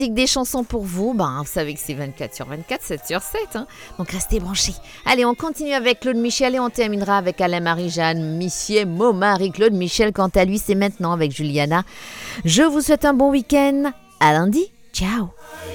des chansons pour vous. Vous savez que c'est 24 sur 24, 7 sur 7. Donc restez branchés. Allez, on continue avec Claude Michel et on terminera avec Alain Marie-Jeanne, Missier, Momari. Claude Michel, quant à lui, c'est maintenant avec Juliana. Je vous souhaite un bon week-end. À lundi. Ciao.